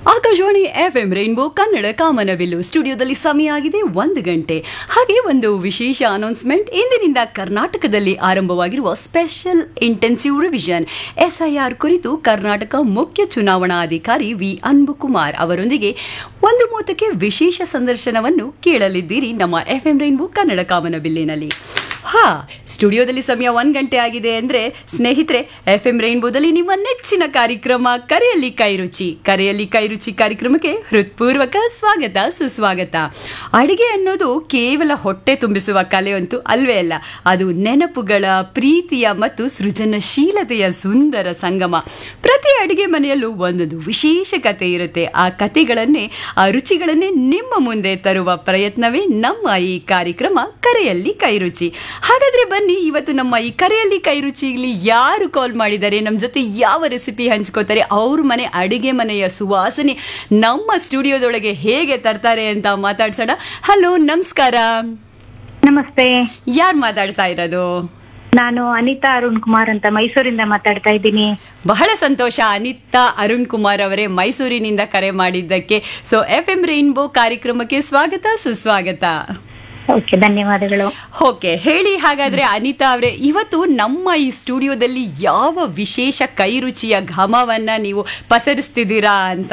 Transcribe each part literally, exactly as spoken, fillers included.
Akashvani F M rainbow Kannada ಕಾಮನಬಿಲ್ಲು ಸ್ಟುಡಿಯೋದಲ್ಲಿ ಸಮಯ ಆಗಿದೆ ಒಂದು ಗಂಟೆ. ಹಾಗೆ ಒಂದು ವಿಶೇಷ ಅನೌನ್ಸ್ಮೆಂಟ್. ಇಂದಿನಿಂದ ಕರ್ನಾಟಕದಲ್ಲಿ ಆರಂಭವಾಗಿರುವ ಸ್ಪೆಷಲ್ ಇಂಟೆನ್ಸಿವ್ ರಿವಿಷನ್ ಎಸ್ಐಆರ್ ಕುರಿತು ಕರ್ನಾಟಕ ಮುಖ್ಯ ಚುನಾವಣಾಧಿಕಾರಿ ವಿ ಅನ್ಬುಕುಮಾರ್ ಅವರೊಂದಿಗೆ ಒಂದು ಮೂವತ್ತಕ್ಕೆ ವಿಶೇಷ ಸಂದರ್ಶನವನ್ನು ಕೇಳಲಿದ್ದೀರಿ ನಮ್ಮ ಎಫ್ ಎಂ ರೈನ್ಬೋ ಕನ್ನಡ ಕಾಮನಬಿಲ್ಲಿನಲ್ಲಿ. ಹಾ, ಸ್ಟುಡಿಯೋದಲ್ಲಿ ಸಮಯ ಒಂದ್ ಗಂಟೆ ಆಗಿದೆ ಅಂದ್ರೆ ಸ್ನೇಹಿತರೆ, ಎಫ್ ಎಂ ರೈನ್ಬೋದಲ್ಲಿ ನಿಮ್ಮ ನೆಚ್ಚಿನ ಕಾರ್ಯಕ್ರಮ ಕರೆಯಲ್ಲಿ ಕೈರುಚಿ ಕರೆಯಲ್ಲಿ ಕೈರುಚಿ ಕಾರ್ಯಕ್ರಮಕ್ಕೆ ಹೃತ್ಪೂರ್ವಕ ಸ್ವಾಗತ ಸುಸ್ವಾಗತ. ಅಡಿಗೆ ಅನ್ನೋದು ಕೇವಲ ಹೊಟ್ಟೆ ತುಂಬಿಸುವ ಕಲೆಯಂತೂ ಅಲ್ವೇ ಅಲ್ಲ, ಅದು ನೆನಪುಗಳ, ಪ್ರೀತಿಯ ಮತ್ತು ಸೃಜನಶೀಲತೆಯ ಸುಂದರ ಸಂಗಮ. ಪ್ರತಿ ಅಡಿಗೆ ಮನೆಯಲ್ಲೂ ಒಂದೊಂದು ವಿಶೇಷ ಕತೆ ಇರುತ್ತೆ. ಆ ಕತೆಗಳನ್ನೇ, ಆ ರುಚಿಗಳನ್ನೇ ನಿಮ್ಮ ಮುಂದೆ ತರುವ ಪ್ರಯತ್ನವೇ ನಮ್ಮ ಈ ಕಾರ್ಯಕ್ರಮ ಕರೆಯಲ್ಲಿ ಕೈರುಚಿ. ಹಾಗಾದ್ರೆ ಬನ್ನಿ, ಇವತ್ತು ನಮ್ಮ ಈ ಕರೆಯಲ್ಲಿ ಕೈರುಚಿಲಿ ಯಾರು ಕಾಲ್ ಮಾಡಿದ್ದಾರೆ, ನಮ್ಮ ಜೊತೆ ಯಾವ ರೆಸಿಪಿ ಹಂಚ್ಕೋತಾರೆ, ಅವ್ರ ಮನೆ ಅಡಿಗೆ ಮನೆಯ ಸುವಾಸನೆ ನಮ್ಮ ಸ್ಟುಡಿಯೋದೊಳಗೆ ಹೇಗೆ ತರ್ತಾರೆ ಅಂತ ಮಾತಾಡ್ಸೋಣ. ಹಲೋ, ನಮಸ್ಕಾರ. ನಮಸ್ತೆ. ಯಾರು ಮಾತಾಡ್ತಾ ಇರೋದು? ನಾನು ಅನಿತಾ ಅರುಣ್ ಕುಮಾರ್ ಅಂತ ಮೈಸೂರಿಂದ ಮಾತಾಡ್ತಾ ಇದ್ದೀನಿ. ಬಹಳ ಸಂತೋಷ ಅನಿತಾ ಅರುಣ್ ಕುಮಾರ್ ಅವರೇ, ಮೈಸೂರಿನಿಂದ ಕರೆ ಮಾಡಿದ್ದಕ್ಕೆ. ಸೊ ಎಫ್ ಎಂ ರೈನ್ಬೋ ಕಾರ್ಯಕ್ರಮಕ್ಕೆ ಸ್ವಾಗತ ಸುಸ್ವಾಗತ. ಓಕೆ, ಧನ್ಯವಾದಗಳು. ಓಕೆ, ಹೇಳಿ ಹಾಗಾದ್ರೆ ಅನಿತಾ ಅವರೇ, ಇವತ್ತು ನಮ್ಮ ಈ ಸ್ಟುಡಿಯೋದಲ್ಲಿ ಯಾವ ವಿಶೇಷ ಕೈರುಚಿಯ ಘಮವನ್ನ ನೀವು ಪಸರಿಸ್ತಿದ್ದೀರಾ ಅಂತ?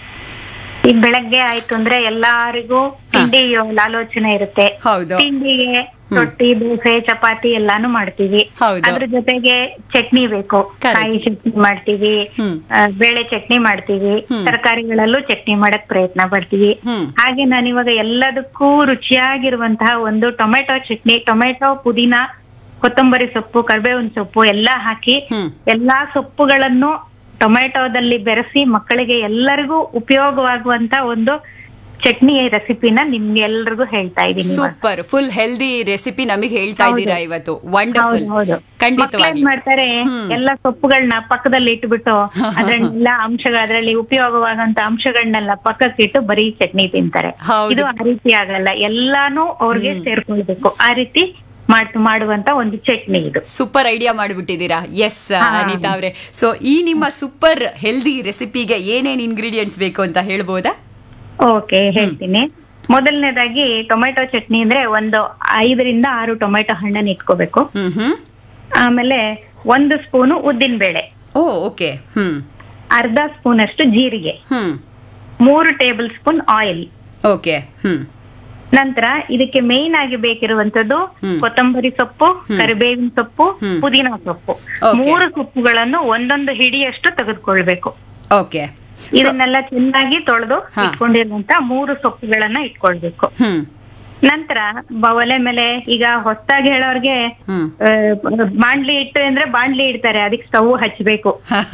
ಈ ಬೆಳಗ್ಗೆ ಆಯ್ತು ಅಂದ್ರೆ ಎಲ್ಲಾರಿಗೂ ತಿಂಡಿ ಆಲೋಚನೆ ಇರುತ್ತೆ. ಹೌದು. ತಿಂಡಿಗೆ ರೊಟ್ಟಿ, ದೋಸೆ, ಚಪಾತಿ ಎಲ್ಲಾನು ಮಾಡ್ತೀವಿ. ಹೌದು. ಅದ್ರ ಜೊತೆಗೆ ಚಟ್ನಿ ಬೇಕು. Correct. ಕಾಯಿ ಚಟ್ನಿ ಮಾಡ್ತೀವಿ, ಹ್ಮ್. ಆ, ಬೇಳೆ ಚಟ್ನಿ ಮಾಡ್ತೀವಿ, ಹ್ಮ್. ತರಕಾರಿಗಳಲ್ಲೂ ಚಟ್ನಿ ಮಾಡಕ್ ಪ್ರಯತ್ನ ಪಡ್ತೀವಿ. ಹ್ಮ್. ಹಾಗೆ ನಾನಿವಾಗ ಎಲ್ಲದಕ್ಕೂ ರುಚಿಯಾಗಿರುವಂತಹ ಒಂದು ಟೊಮೆಟೊ ಚಟ್ನಿ, ಟೊಮೆಟೊ, ಪುದೀನ, ಕೊತ್ತಂಬರಿ ಸೊಪ್ಪು, ಕರಿಬೇವಿನ ಸೊಪ್ಪು ಎಲ್ಲಾ ಹಾಕಿ ಹ್ಮ್. ಎಲ್ಲಾ ಸೊಪ್ಪುಗಳನ್ನು ಟೊಮೆಟೊದಲ್ಲಿ ಬೆರೆಸಿ ಮಕ್ಕಳಿಗೆ ಎಲ್ಲರಿಗೂ ಉಪಯೋಗವಾಗುವಂತ ಒಂದು ಚಟ್ನಿ ರೆಸಿಪಿನ ನಿಮ್ಗೆ ಎಲ್ರಿಗೂ ಹೇಳ್ತಾ ಇದ್ದೀನಿ. ಸೂಪರ್, ಫುಲ್ ಹೆಲ್ದಿ ರೆಸಿಪಿ ನಮಗೆ ಹೇಳ್ತಾ ಇದ್ದೀರಾ ಇವತ್ತು. ವಂಡರ್ಫುಲ್. ಹೌದು. ಖಂಡಿತವಾಗಿ ಏನ್ ಮಾಡ್ತಾರೆ, ಎಲ್ಲ ಸೊಪ್ಪುಗಳನ್ನ ಪಕ್ಕದಲ್ಲಿ ಇಟ್ಬಿಟ್ಟು ಅದ್ರನ್ನೆಲ್ಲ ಅಂಶಗಳು, ಅದರಲ್ಲಿ ಉಪಯೋಗವಾಗುವಂತ ಅಂಶಗಳನ್ನೆಲ್ಲ ಪಕ್ಕಕ್ಕಿಟ್ಟು ಬರೀ ಚಟ್ನಿ ತಿಂತಾರೆ. ಹೌದು. ಇದು ಆ ರೀತಿ ಆಗಲ್ಲ, ಎಲ್ಲಾನು ಅವ್ರಿಗೆ ಸೇರ್ಕೊಳ್ಬೇಕು. ಆ ರೀತಿ ಮಾಡ್ತು ಮಾಡುವಂತ ಒಂದು ಚಟ್ನಿ ಇದು. Super idea ಮಾಡಿಬಿಟ್ಟಿದ್ದೀರಾ. ಎಸ್ ಅನಿತಾ ಅವರೇ, ಸೊ ಈ ನಿಮ್ಮ ಸೂಪರ್ ಹೆಲ್ದಿ ರೆಸಿಪಿಗೆ ಏನೇನ್ ಇಂಗ್ರೀಡಿಯೆಂಟ್ಸ್ ಬೇಕು ಅಂತ ಹೇಳ್ಬೋದಾ? ಓಕೆ, ಹೇಳ್ತೀನಿ. ಮೊದಲನೇದಾಗಿ ಟೊಮೆಟೊ ಚಟ್ನಿ ಅಂದ್ರೆ ಒಂದು ಐದರಿಂದ ಆರು ಟೊಮೆಟೊ ಹಣ್ಣನ್ನು ಇಟ್ಕೋಬೇಕು. ಹ್ಮ್ ಹ್ಮ್ ಆಮೇಲೆ ಒಂದು ಸ್ಪೂನು ಉದ್ದಿನ ಬೇಳೆ, ಓ ಓಕೆ. ಹ್ಮ್ ಅರ್ಧ ಸ್ಪೂನ್ ಅಷ್ಟು ಜೀರಿಗೆ, ಹ್ಮ್ ಮೂರು ಟೇಬಲ್ ಸ್ಪೂನ್ ಆಯಿಲ್. ಓಕೆ. ಹ್ಮ್ ನಂತರ ಇದಕ್ಕೆ ಮೇನ್ ಆಗಿ ಬೇಕಿರುವಂತದ್ದು ಹ್ಮ್. ಕೊತ್ತಂಬರಿ ಸೊಪ್ಪು, ಕರಿಬೇವಿನ ಸೊಪ್ಪು, ಹ್ಮ್. ಪುದೀನ ಸೊಪ್ಪು. Okay. ಮೂರು ಸೊಪ್ಪುಗಳನ್ನು ಒಂದೊಂದು ಹಿಡಿಯಷ್ಟು ತೆಗೆದುಕೊಳ್ಬೇಕು. ಓಕೆ. ಇದನ್ನೆಲ್ಲ ಚೆನ್ನಾಗಿ ತೊಳೆದು ಹಾ. ಇಟ್ಕೊಂಡಿರುವಂತ ಮೂರು ಸೊಪ್ಪುಗಳನ್ನ ಇಟ್ಕೊಳ್ಬೇಕು. ಹ್ಮ್ ನಂತರ ಬ- ಒಲೆ ಮೇಲೆ ಈಗ ಹೊಸದಾಗಿ ಹೇಳೋರ್ಗೆ ಹ್ಮ್ ಆ, ಬಾಣ್ಲಿ ಇಟ್ಟು ಅಂದ್ರೆ ಬಾಣ್ಲಿ ಇಡ್ತಾರೆ, ಅದಕ್ಕೆ ಸ್ಟವ್ ಹಚ್ಬೇಕು.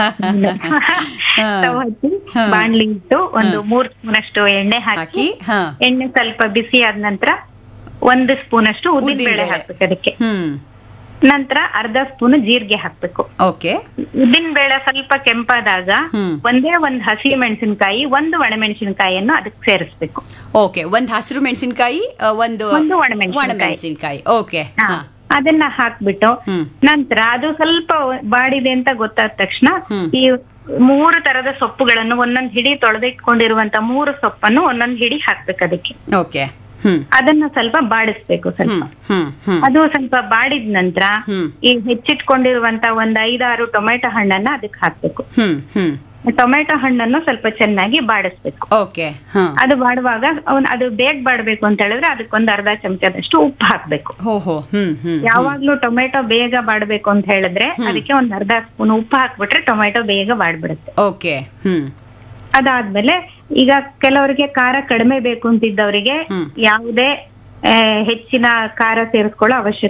ಸ್ಟವ್ ಹಚ್ಚಿ ಹಾ. ಬಾಣ್ಲಿ ಇಟ್ಟು ಒಂದು ಮೂರ್ ಸ್ಪೂನ್ ಅಷ್ಟು ಎಣ್ಣೆ ಹಾಕಿ, ಹಾಕಿ. ಹಾ. ಎಣ್ಣೆ ಸ್ವಲ್ಪ ಬಿಸಿ ಆದ ನಂತರ ಒಂದು ಸ್ಪೂನ್ ಅಷ್ಟು ಉದ್ದಿನ ಉದ್ದಿನ ಬೇಳೆ ಬೇಳೆ. ಹಾಕ್ಬೇಕು ಅದಕ್ಕೆ. ಹ್ಮ್ ನಂತರ ಅರ್ಧ ಸ್ಪೂನ್ ಜೀರಿಗೆ ಹಾಕ್ಬೇಕು. ಓಕೆ. ಉದ್ದಿನ ಬೇಳೆ ಸ್ವಲ್ಪ ಕೆಂಪಾದಾಗ ಹ್ಮ್. ಒಂದೇ ಒಂದು ಹಸಿ ಮೆಣಸಿನಕಾಯಿ, ಒಂದು ಒಣಮೆಣಸಿನಕಾಯಿಯನ್ನು ಅದಕ್ಕೆ ಸೇರಿಸ್ಬೇಕು. ಓಕೆ, ಒಂದ್ ಹಸಿರು ಮೆಣಸಿನಕಾಯಿ, ಒಂದು ಒಂದು ಒಣಮೆಣಸಿನ್ಕಾಯಿ. ಒಣಮೆಣಸಿನಕಾಯಿ. ಓಕೆ. ಹಾ. ಹಾ. ಅದನ್ನ ಹಾಕ್ಬಿಟ್ಟು ಹ್ಮ್. ನಂತರ ಅದು ಸ್ವಲ್ಪ ಬಾಡಿದೆ ಅಂತ ಗೊತ್ತಾದ ತಕ್ಷಣ ಹ್ಮ್. ಈ ಮೂರು ತರದ ಸೊಪ್ಪುಗಳನ್ನು ಒಂದೊಂದ್ ಹಿಡಿ ತೊಳೆದಿಟ್ಕೊಂಡಿರುವಂತ ಮೂರು ಸೊಪ್ಪನ್ನು ಒಂದೊಂದ್ ಹಿಡಿ ಹಾಕ್ಬೇಕು ಅದಕ್ಕೆ. ಓಕೆ. ಹ್ಮ್ ಅದನ್ನ ಸ್ವಲ್ಪ ಬಾಡಿಸ್ಬೇಕು ಸ್ವಲ್ಪ. ಹ್ಮ್ ಹ್ಮ್ ಹ್ಮ್ ಅದು ಸ್ವಲ್ಪ ಬಾಡಿದ ನಂತರ ಹ್ಮ್. ಈ ಹೆಚ್ಚಿಟ್ಕೊಂಡಿರುವಂತ ಒಂದ್ ಐದಾರು ಟೊಮೆಟೊ ಹಣ್ಣನ್ನ ಅದಕ್ಕೆ ಹಾಕ್ಬೇಕು. ಹ್ಮ್ ಹ್ಮ್ ಟೊಮೆಟೊ ಹಣ್ಣನ್ನು ಸ್ವಲ್ಪ ಚೆನ್ನಾಗಿ ಬಾಡಿಸ್ಬೇಕು. ಓಕೆ. ಹಾ. ಅದು ಬಾಡುವಾಗ ಅವ್ನ್ ಅದು ಬೇಗ ಬಾಡ್ಬೇಕು ಅಂತ ಹೇಳಿದ್ರೆ ಅದಕ್ಕೊಂದು ಅರ್ಧ ಚಮಚದಷ್ಟು ಉಪ್ಪು ಹಾಕ್ಬೇಕು. ಹೋ ಹೋ. ಹ್ಮ್ ಹ್ಮ್ ಯಾವಾಗ್ಲೂ ಟೊಮೆಟೊ ಬೇಗ ಬಾಡ್ಬೇಕು ಅಂತ ಹೇಳಿದ್ರೆ ಅದಕ್ಕೆ ಒಂದ್ ಅರ್ಧ ಸ್ಪೂನ್ ಉಪ್ಪು ಹಾಕ್ಬಿಟ್ರೆ ಟೊಮೆಟೊ ಬೇಗ ಬಾಡ್ಬಿಡುತ್ತೆ. ಓಕೆ. ಹ್ಮ್ ಅದಾದ್ಮೇಲೆ ಈಗ ಕೆಲವರಿಗೆ ಖಾರ ಕಡಿಮೆ ಬೇಕು ಅಂತಿದ್ದವರಿಗೆ ಹ್ಮ್. ಯಾವುದೇ ಆ, ಹೆಚ್ಚಿನ ಖಾರ ಸೇರಿಸ್ಕೊಳ್ಳೋ ಅವಶ್ಯಕತೆ